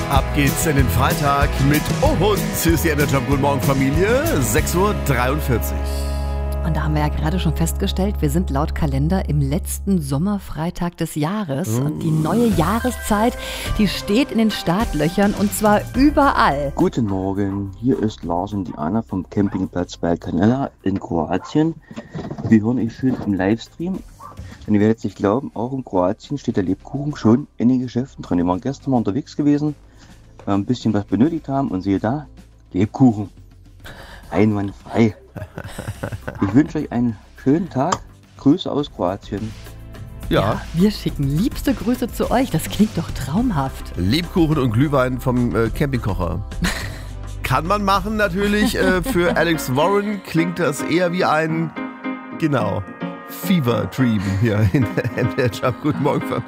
Ab geht's in den Freitag mit und hier ist die Energy Guten Morgen Familie, 6:43 Uhr. Und da haben wir ja gerade schon festgestellt, wir sind laut Kalender im letzten Sommerfreitag des Jahres. Und die neue Jahreszeit, die steht in den Startlöchern und zwar überall. Guten Morgen, hier ist Lars und Diana vom Campingplatz Balkanella in Kroatien. Wir hören euch schön im Livestream. Und ihr werdet es nicht glauben, auch in Kroatien steht der Lebkuchen schon in den Geschäften drin. Wir waren gestern mal unterwegs gewesen, ein bisschen was benötigt haben und siehe da, Lebkuchen. Einwandfrei. Ich wünsche euch einen schönen Tag. Grüße aus Kroatien. Ja. Wir schicken liebste Grüße zu euch. Das klingt doch traumhaft. Lebkuchen und Glühwein vom Campingkocher. Kann man machen natürlich. Für Alex Warren klingt das eher wie ein, Fever Dream hier in der MDR. Guten Morgen Familie.